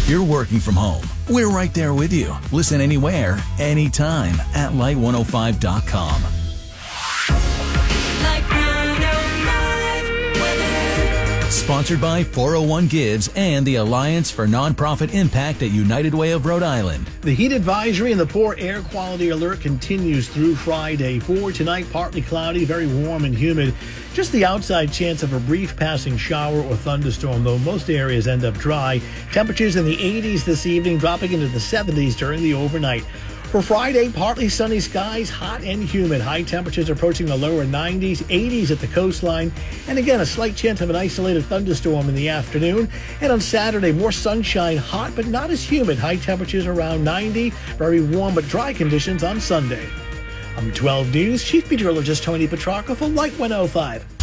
If you're working from home, we're right there with you. Listen anywhere, anytime at Light105.com. Sponsored by 401 Gives and the Alliance for Nonprofit Impact at United Way of Rhode Island. The heat advisory and the poor air quality alert continues through Friday. For tonight, partly cloudy, very warm and humid. Just the outside chance of a brief passing shower or thunderstorm, though most areas end up dry. Temperatures in the 80s this evening, dropping into the 70s during the overnight. For Friday, partly sunny skies, hot and humid. High temperatures approaching the lower 90s, 80s at the coastline. And again, a slight chance of an isolated thunderstorm in the afternoon. And on Saturday, more sunshine, hot but not as humid. High temperatures around 90, very warm but dry conditions on Sunday. I'm 12 News Chief Meteorologist Tony Petrarca for Light 105.